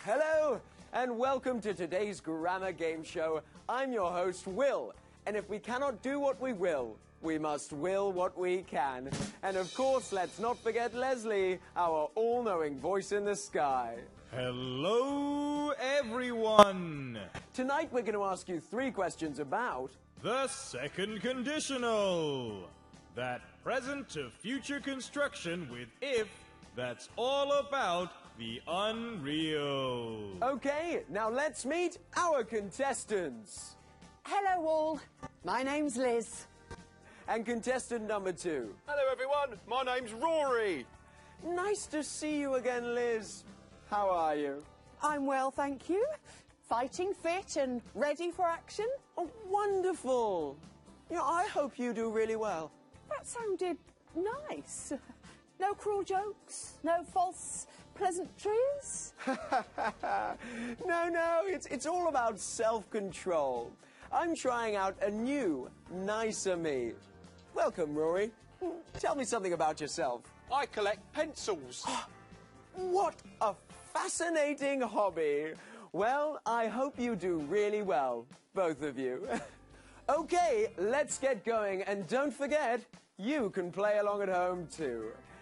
Hello, and welcome to today's grammar game show. I'm your host, Will, and if we cannot do what we will, we must will what we can. And of course, let's not forget Leslie, our all-knowing voice in the sky. Hello, everyone! Tonight, we're going to ask you 3 questions about The second conditional. That present to future construction with if that's all about the unreal. Okay, now let's meet our contestants. Hello all, my name's Liz. And contestant number 2. Hello everyone, my name's Rory. Nice to see you again, Liz. How are you? I'm well, thank you. Fighting fit and ready for action. Oh, wonderful. I hope you do really well. That sounded nice. No cruel jokes, no false pleasantries. No, it's all about self-control. I'm trying out a new, nicer me. Welcome, Rory. Tell me something about yourself. I collect pencils. What a fascinating hobby. Well, I hope you do really well, both of you. Okay, let's get going, and don't forget, you can play along at home too.